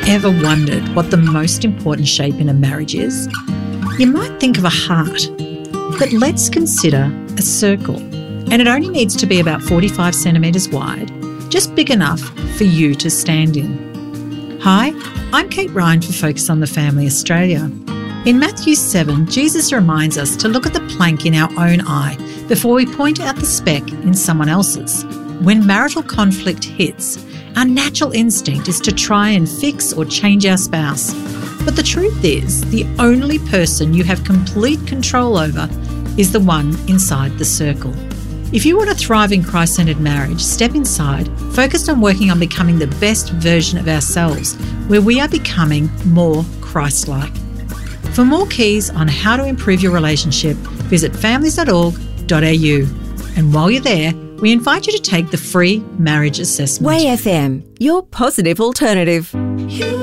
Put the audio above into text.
ever wondered what the most important shape in a marriage is? You might think of a heart, but let's consider a circle. And it only needs to be about 45 centimetres wide, just big enough for you to stand in. Hi, I'm Kate Ryan for Focus on the Family Australia. In Matthew 7, Jesus reminds us to look at the plank in our own eye before we point out the speck in someone else's. When marital conflict hits, our natural instinct is to try and fix or change our spouse. But the truth is, the only person you have complete control over is the one inside the circle. If you want a thriving Christ-centered marriage, step inside, focused on working on becoming the best version of ourselves, where we are becoming more Christ-like. For more keys on how to improve your relationship, visit families.org.au. And while you're there, we invite you to take the free marriage assessment. Way FM, your positive alternative.